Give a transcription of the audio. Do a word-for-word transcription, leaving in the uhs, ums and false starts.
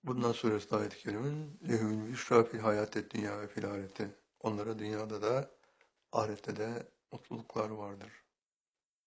Bundan sonrası ayet-i kerimin lehumul büşra fil hayâted dünya ve fil ahirete. Onlara dünyada da ahirette de mutluluklar vardır.